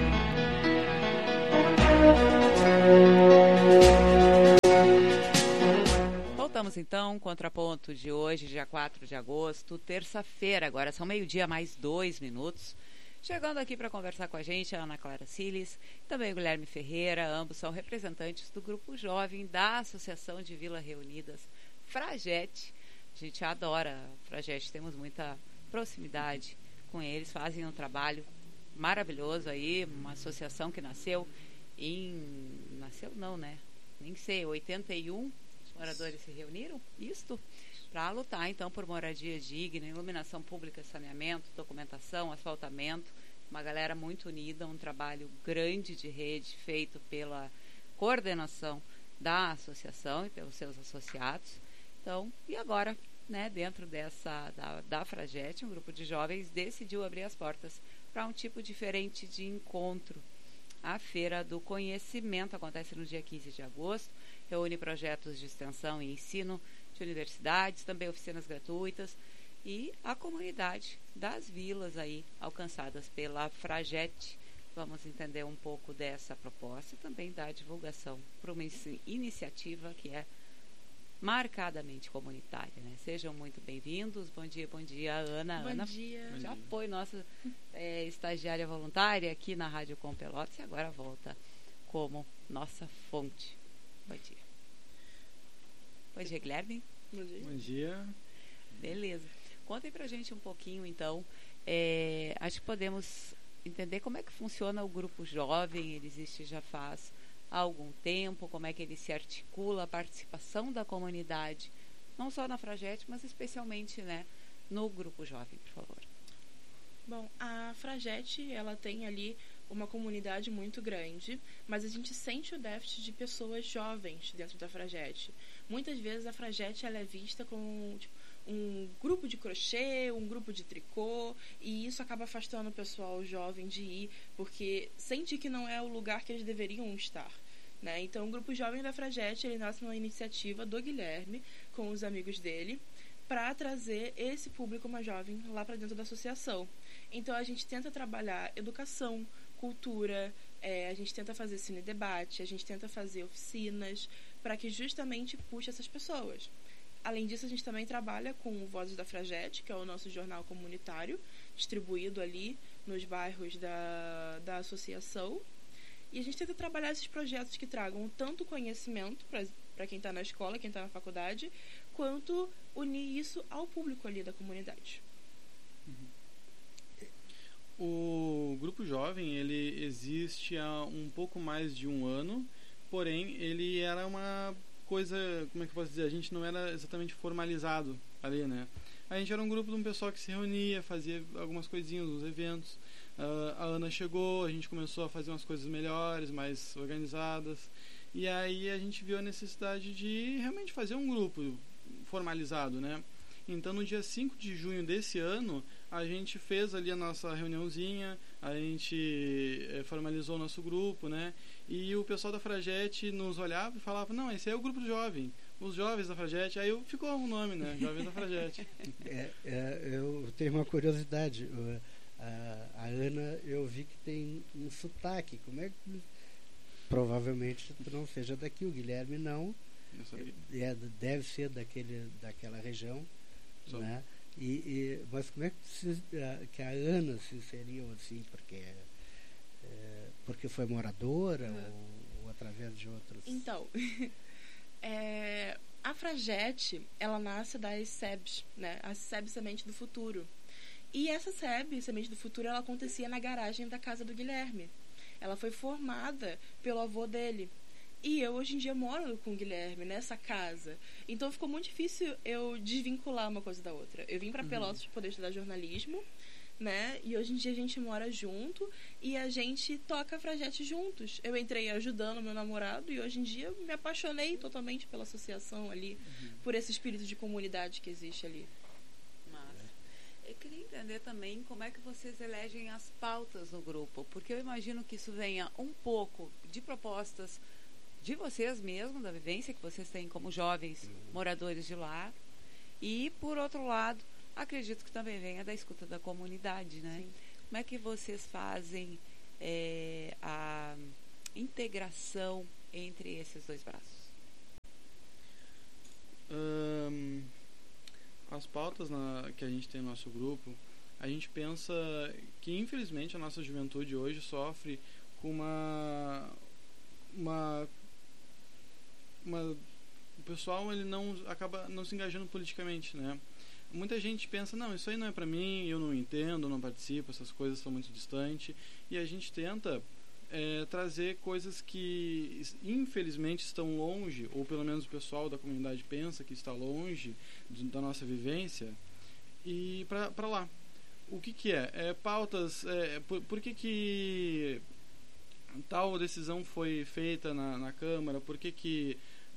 Voltamos então, Contraponto de hoje, dia 4 de agosto, terça-feira, agora são meio-dia mais 2 minutos. Chegando aqui para conversar com a gente, a Ana Clara Siles, também o Guilherme Ferreira, ambos são representantes do Grupo Jovem da Associação de Vila Reunidas Fragete. A gente adora a Fragete, temos muita proximidade com eles, fazem um trabalho maravilhoso aí, uma associação que nasceu nem sei, 81 os moradores se reuniram, para lutar então por moradia digna, iluminação pública, saneamento, documentação, asfaltamento, uma galera muito unida, um trabalho grande de rede feito pela coordenação da associação e pelos seus associados. Então, e agora, né, dentro da Fragete, um grupo de jovens decidiu abrir as portas para um tipo diferente de encontro. A Feira do Conhecimento acontece no dia 15 de agosto, reúne projetos de extensão e ensino de universidades, também oficinas gratuitas e a comunidade das vilas aí alcançadas pela Fragete. Vamos entender um pouco dessa proposta e também dar divulgação para uma iniciativa que é marcadamente comunitária, né? Sejam muito bem-vindos. Bom dia, Ana. Bom dia. Já foi nossa estagiária voluntária aqui na Rádio Com Pelotas e agora volta como nossa fonte. Bom dia. Bom dia, Guilherme. Bom dia. Beleza. Contem pra gente um pouquinho, então. Acho que podemos entender como é que funciona o Grupo Jovem. Ele existe já faz algum tempo, como é que ele se articula, a participação da comunidade, não só na Fragete, mas especialmente, né, no Grupo Jovem, por favor. Bom, a Fragete, ela tem ali uma comunidade muito grande, mas a gente sente o déficit de pessoas jovens dentro da Fragete. Muitas vezes a Fragete ela é vista como um grupo de crochê, um grupo de tricô, e isso acaba afastando o pessoal jovem de ir, porque sente que não é o lugar que eles deveriam estar, né? Então, o Grupo Jovem da Fragete, ele nasce numa iniciativa do Guilherme, com os amigos dele, para trazer esse público mais jovem lá para dentro da associação. Então, a gente tenta trabalhar educação, cultura, a gente tenta fazer cine-debate, a gente tenta fazer oficinas, para que justamente puxe essas pessoas. Além disso, a gente também trabalha com o Vozes da Fragete, que é o nosso jornal comunitário, distribuído ali nos bairros da associação. E a gente tenta trabalhar esses projetos que tragam tanto conhecimento para quem está na escola, quem está na faculdade, quanto unir isso ao público ali da comunidade. O Grupo Jovem, ele existe há um pouco mais de um ano, porém ele era uma coisa, como é que eu posso dizer, a gente não era exatamente formalizado ali, né? A gente era um grupo de um pessoal que se reunia, fazia algumas coisinhas, uns eventos. A Ana chegou, a gente começou a fazer umas coisas melhores, mais organizadas, e aí a gente viu a necessidade de realmente fazer um grupo formalizado, né? Então, no dia 5 de junho desse ano, a gente fez ali a nossa reuniãozinha, a gente formalizou o nosso grupo, né? E o pessoal da Fragete nos olhava e falava, não, esse aí é o Grupo Jovem, os jovens da Fragete. Aí ficou o nome, né? Jovens da Fragete. Eu tenho uma curiosidade. A Ana, eu vi que tem um sotaque. Como é que... Provavelmente tu não seja daqui, o Guilherme não. Deve ser daquela região, né? Mas como é que a Ana se inseriu assim? Porque foi moradora ou através de outros? Então, a Fragete, ela nasce das SEBs, né? As SEB Semente do Futuro. E essa SEB, Semente do Futuro, ela acontecia na garagem da casa do Guilherme. Ela foi formada pelo avô dele. E eu, hoje em dia, moro com o Guilherme nessa casa. Então, ficou muito difícil eu desvincular uma coisa da outra. Eu vim para Pelotas para poder estudar jornalismo, né? E hoje em dia a gente mora junto e a gente toca a Fragete juntos. Eu entrei ajudando meu namorado e hoje em dia me apaixonei totalmente pela associação ali, por esse espírito de comunidade que existe ali. Eu queria entender também como é que vocês elegem as pautas no grupo, porque eu imagino que isso venha um pouco de propostas de vocês mesmos, da vivência que vocês têm como jovens moradores de lá, e, por outro lado, acredito que também venha da escuta da comunidade, né? Sim. Como é que vocês fazem a integração entre esses dois braços? As pautas que a gente tem no nosso grupo, a gente pensa que, infelizmente, a nossa juventude hoje sofre com o pessoal ele acaba não se engajando politicamente, né? Muita gente pensa, não, isso aí não é pra mim, eu não entendo, não participo, essas coisas são muito distantes, e a gente tenta trazer coisas que infelizmente estão longe, ou pelo menos o pessoal da comunidade pensa que está longe da nossa vivência, e para lá. O que é? Pautas, por que tal decisão foi feita na Câmara, por que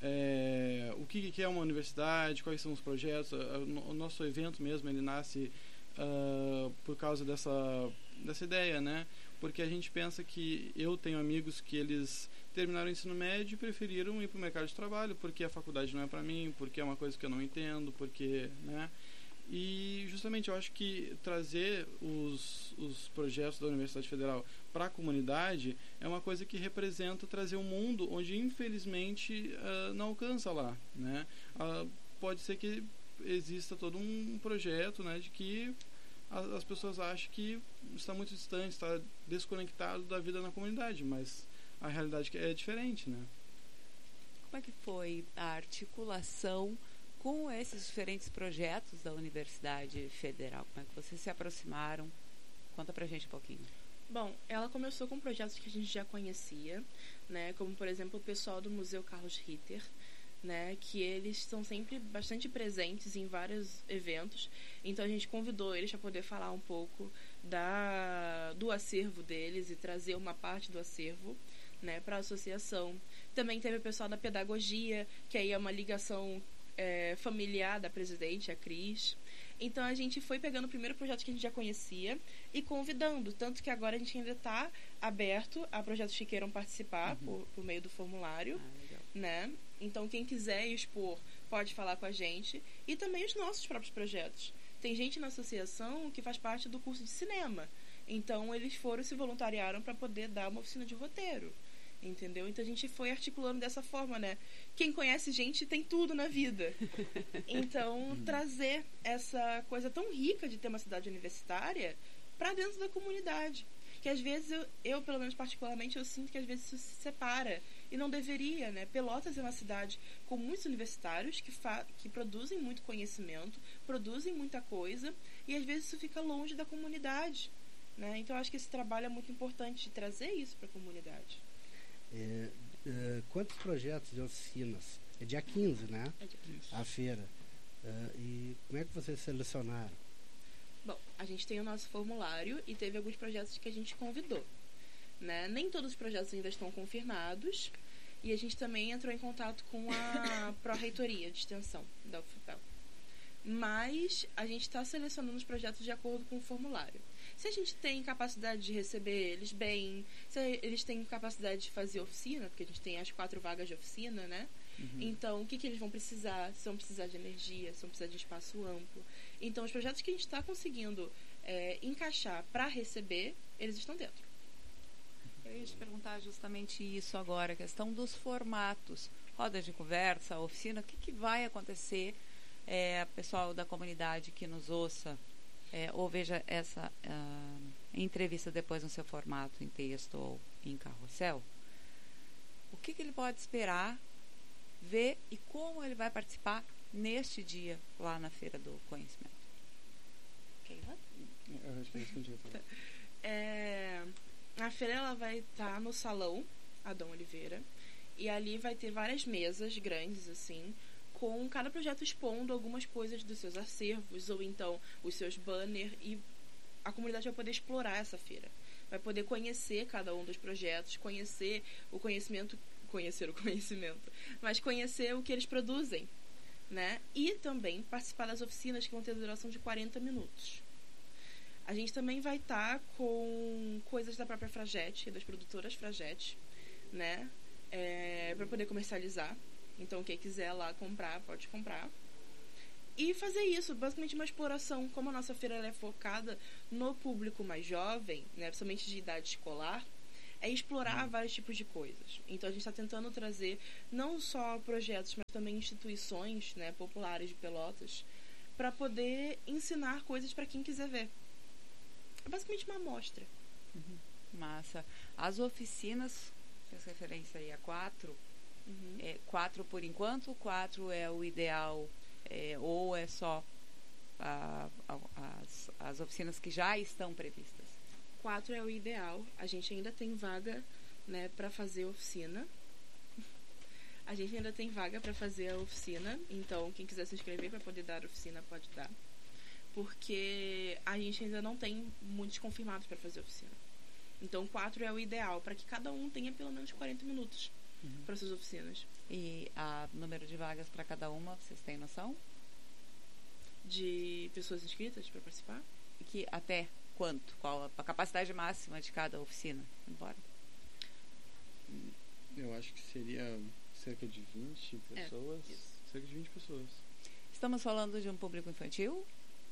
o que é uma universidade, quais são os projetos. O nosso evento mesmo, ele nasce por causa dessa ideia, né? Porque a gente pensa que eu tenho amigos que eles terminaram o ensino médio e preferiram ir para o mercado de trabalho, porque a faculdade não é para mim, porque é uma coisa que eu não entendo, porque, né? E justamente eu acho que trazer os projetos da Universidade Federal para a comunidade é uma coisa que representa trazer um mundo onde infelizmente não alcança lá, né? Pode ser que exista todo um projeto, né, de que as pessoas acham que está muito distante, está desconectado da vida na comunidade, mas a realidade é diferente, né? Como é que foi a articulação com esses diferentes projetos da Universidade Federal? Como é que vocês se aproximaram? Conta pra gente um pouquinho. Bom, ela começou com projetos que a gente já conhecia, né? Como, por exemplo, o pessoal do Museu Carlos Ritter, né? Que eles estão sempre bastante presentes em vários eventos. Então, a gente convidou eles para poder falar um pouco do acervo deles e trazer uma parte do acervo, né, para a associação. Também teve o pessoal da pedagogia, que aí é uma ligação familiar da presidente, a Cris. Então a gente foi pegando o primeiro projeto que a gente já conhecia e convidando, tanto que agora a gente ainda está aberto a projetos que queiram participar por meio do formulário, né? Então quem quiser expor pode falar com a gente, e também os nossos próprios projetos. Tem gente na associação que faz parte do curso de cinema, então eles se voluntariaram para poder dar uma oficina de roteiro. Entendeu? Então a gente foi articulando dessa forma, né? Quem conhece gente tem tudo na vida. Então, trazer essa coisa tão rica de ter uma cidade universitária para dentro da comunidade. Que às vezes, eu, pelo menos particularmente, eu sinto que às vezes isso se separa. E não deveria, né? Pelotas é uma cidade com muitos universitários que produzem muito conhecimento, produzem muita coisa, e às vezes isso fica longe da comunidade, né? Então, eu acho que esse trabalho é muito importante de trazer isso para a comunidade. Quantos projetos de oficinas? É dia 15, né? É dia 15. A feira. E como é que vocês selecionaram? Bom, a gente tem o nosso formulário e teve alguns projetos que a gente convidou, né? Nem todos os projetos ainda estão confirmados, e a gente também entrou em contato com a Pró-Reitoria de Extensão da UFPEL. Mas a gente está selecionando os projetos de acordo com o formulário. Se a gente tem capacidade de receber eles bem, se eles têm capacidade de fazer oficina, porque a gente tem as 4 vagas de oficina, né? Então, o que eles vão precisar? Se vão precisar de energia, se vão precisar de espaço amplo. Então, os projetos que a gente está conseguindo encaixar para receber, eles estão dentro. Eu ia te perguntar justamente isso agora, a questão dos formatos. Rodas de conversa, oficina, o que vai acontecer? Pessoal da comunidade que nos ouça, ou veja essa entrevista depois no seu formato em texto ou em carrossel, o que ele pode esperar, ver e como ele vai participar neste dia lá na Feira do Conhecimento? Keila? Eu acho que respondi. A feira ela vai estar no salão Adão Oliveira, e ali vai ter várias mesas grandes, assim, com cada projeto expondo algumas coisas dos seus acervos, ou então os seus banners, e a comunidade vai poder explorar essa feira. Vai poder conhecer cada um dos projetos, conhecer o conhecimento, mas conhecer o que eles produzem, né? E também participar das oficinas que vão ter duração de 40 minutos. A gente também vai estar com coisas da própria Fragete, das produtoras Fragete, né? Para poder comercializar. Então, quem quiser lá comprar, pode comprar. E fazer isso, basicamente uma exploração. Como a nossa feira ela é focada no público mais jovem, né, principalmente de idade escolar, é explorar vários tipos de coisas. Então, a gente está tentando trazer não só projetos, mas também instituições, né, populares de Pelotas, para poder ensinar coisas para quem quiser ver. É basicamente uma amostra. Massa. As oficinas, fez referência aí a 4. 4 por enquanto? 4 é o ideal? Ou é só as oficinas que já estão previstas? 4 é o ideal. A gente ainda tem vaga, né, para fazer oficina. Então, quem quiser se inscrever para poder dar oficina, pode dar. Porque a gente ainda não tem muitos confirmados para fazer oficina. Então, 4 é o ideal, para que cada um tenha pelo menos 40 minutos para suas oficinas. E o número de vagas para cada uma, vocês têm noção? De pessoas inscritas para participar? Que até quanto? Qual a capacidade máxima de cada oficina? Embora. Eu acho que seria cerca de 20 pessoas. Cerca de 20 pessoas. Estamos falando de um público infantil?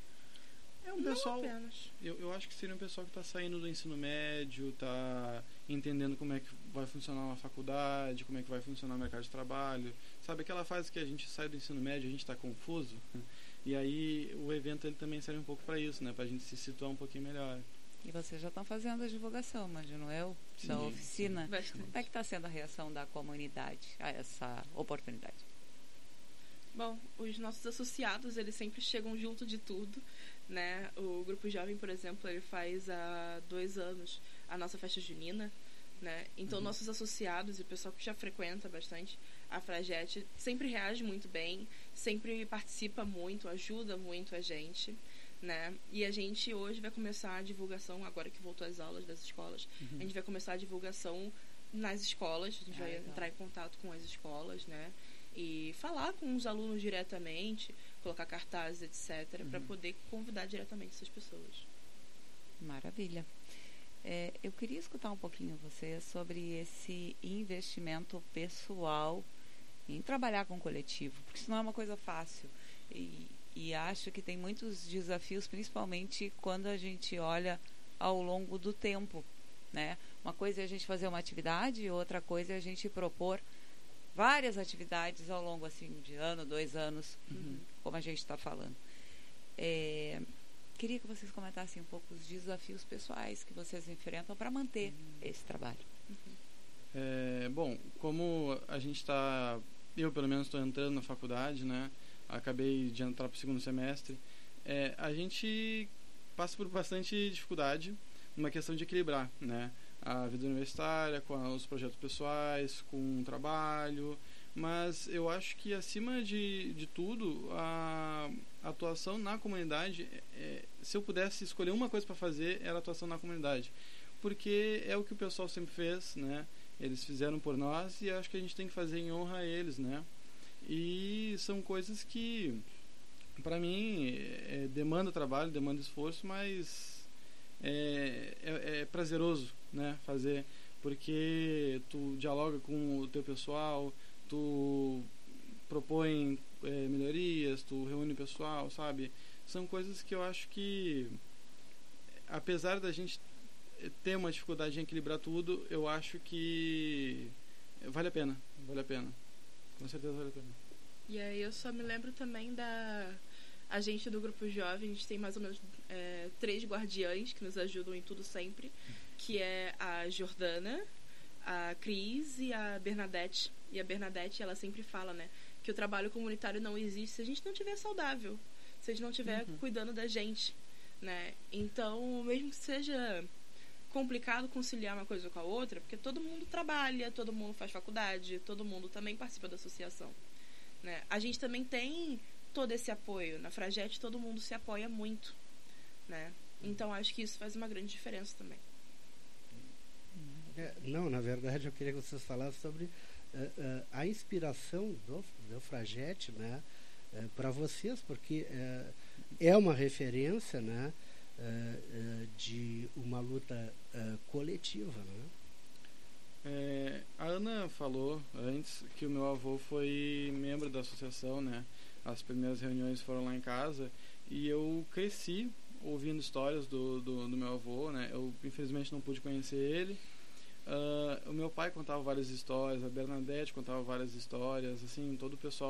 É um pessoal. Eu acho que seria um pessoal que está saindo do ensino médio, está entendendo como é que vai funcionar uma faculdade, como é que vai funcionar o mercado de trabalho. Sabe aquela fase que a gente sai do ensino médio e a gente está confuso? E aí o evento ele também serve um pouco para isso, né? Para a gente se situar um pouquinho melhor. E vocês já estão fazendo a divulgação, imagino eu, da oficina. Bastante. Como é que está sendo a reação da comunidade a essa oportunidade? Bom, os nossos associados, eles sempre chegam junto de tudo, né? O Grupo Jovem, por exemplo, ele faz há 2 anos a nossa festa junina, né? Então, nossos associados e o pessoal que já frequenta bastante a Fragete sempre reage muito bem, sempre participa muito, ajuda muito a gente, né? E a gente hoje vai começar a divulgação, agora que voltou às aulas das escolas, a gente vai começar a divulgação nas escolas, a gente vai entrar em contato com as escolas, né? E falar com os alunos diretamente, colocar cartazes, etc., para poder convidar diretamente essas pessoas. Maravilha. Eu queria escutar um pouquinho você sobre esse investimento pessoal em trabalhar com o coletivo, porque isso não é uma coisa fácil. E acho que tem muitos desafios, principalmente quando a gente olha ao longo do tempo, né? Uma coisa é a gente fazer uma atividade, outra coisa é a gente propor várias atividades ao longo assim de 1, 2 anos, como a gente está falando. Queria que vocês comentassem um pouco os desafios pessoais que vocês enfrentam para manter esse trabalho. Bom, como a gente está, eu pelo menos estou entrando na faculdade, né? Acabei de entrar para o 2º semestre. A gente passa por bastante dificuldade numa questão de equilibrar, né? A vida universitária, com os projetos pessoais, com o trabalho, mas eu acho que acima de tudo a atuação na comunidade, se eu pudesse escolher uma coisa para fazer, era a atuação na comunidade, porque é o que o pessoal sempre fez, né? Eles fizeram por nós e acho que a gente tem que fazer em honra a eles, né? E são coisas que para mim demanda trabalho, demanda esforço, mas é prazeroso, né, fazer, porque tu dialoga com o teu pessoal, tu propõe melhorias, tu reúne o pessoal, sabe? São coisas que eu acho que, apesar da gente ter uma dificuldade em equilibrar tudo, eu acho que vale a pena, com certeza vale a pena. E aí eu só me lembro também a gente do Grupo Jovem, a gente tem mais ou menos 3 guardiães que nos ajudam em tudo sempre, que é a Jordana, a Cris e a Bernadette. E a Bernadette, ela sempre fala, né, que o trabalho comunitário não existe se a gente não estiver saudável, se a gente não estiver cuidando da gente, né? Então, mesmo que seja complicado conciliar uma coisa com a outra, porque todo mundo trabalha, todo mundo faz faculdade, todo mundo também participa da associação, né? A gente também tem todo esse apoio. Na Fragete todo mundo se apoia muito, né? Então acho que isso faz uma grande diferença também. Não, na verdade eu queria que vocês falassem sobre a inspiração do Fragete, né, para vocês, porque é uma referência, né, de uma luta coletiva, né? A Ana falou antes que o meu avô foi membro da associação, né? As primeiras reuniões foram lá em casa e eu cresci ouvindo histórias do meu avô, né? Eu infelizmente não pude conhecer ele. O meu pai contava várias histórias, a Bernadette contava várias histórias, assim, todo o pessoal